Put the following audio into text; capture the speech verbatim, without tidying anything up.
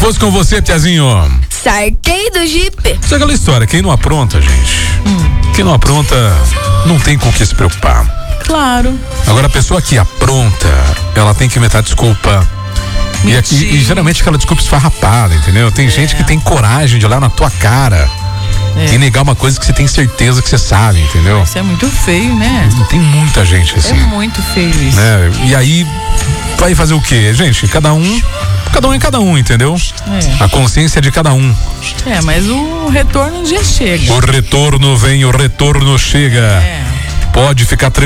fosse com você, Piazinho. Sartei do Jeep. Isso é aquela história, quem não apronta, gente. Hum. Quem não apronta, não tem com o que se preocupar. Claro. Agora a pessoa que apronta, ela tem que inventar desculpa. E, aqui, e geralmente aquela desculpa esfarrapada, entendeu? Tem é. gente que tem coragem de olhar na tua cara é. e negar uma coisa que você tem certeza que você sabe, entendeu? Isso é muito feio, né? Tem muita gente assim. É muito feio isso. Né? E aí, vai fazer o quê? Gente, cada um, cada um é cada um, entendeu? É. A consciência é de cada um. É, mas o retorno já chega. O retorno vem, o retorno chega. É. Pode ficar tranquilo.